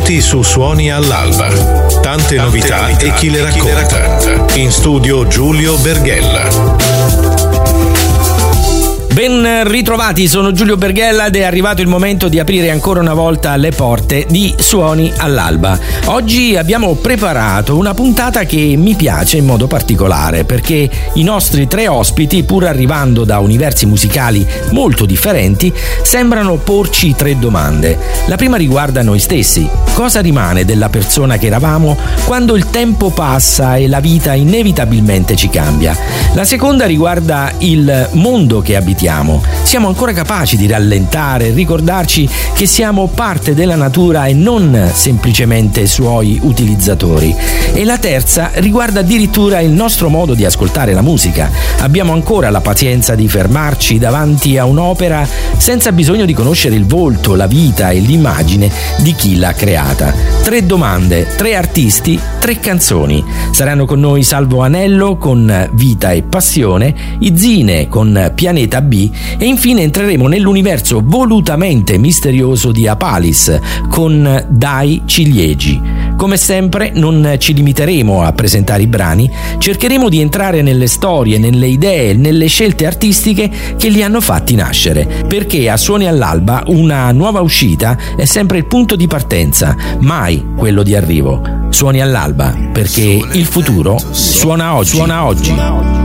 Benvenuti su Suoni all'Alba. Tante novità e chi le racconta. In studio Giulio Berghella. Ben ritrovati, sono Giulio Berghella ed è arrivato il momento di aprire ancora una volta le porte di Suoni all'Alba. Oggi abbiamo preparato una puntata che mi piace in modo particolare perché i nostri tre ospiti, pur arrivando da universi musicali molto differenti, sembrano porci tre domande. La prima riguarda noi stessi. Cosa rimane della persona che eravamo quando il tempo passa e la vita inevitabilmente ci cambia? La seconda riguarda il mondo che abitiamo. Siamo ancora capaci di rallentare e ricordarci che siamo parte della natura e non semplicemente suoi utilizzatori. E la terza riguarda addirittura il nostro modo di ascoltare la musica. Abbiamo ancora la pazienza di fermarci davanti a un'opera senza bisogno di conoscere il volto, la vita e l'immagine di chi l'ha creata. Tre domande, tre artisti, tre canzoni. Saranno con noi Salvo Anello con Vita e Passione, Izzine con Pianeta B e infine entreremo nell'universo volutamente misterioso di Apalis con Dai Ciliegi. Come sempre non ci limiteremo a presentare i brani, cercheremo di entrare nelle storie, nelle idee, nelle scelte artistiche che li hanno fatti nascere, perché a Suoni all'Alba una nuova uscita è sempre il punto di partenza, mai quello di arrivo. Suoni all'Alba, perché il futuro suona oggi.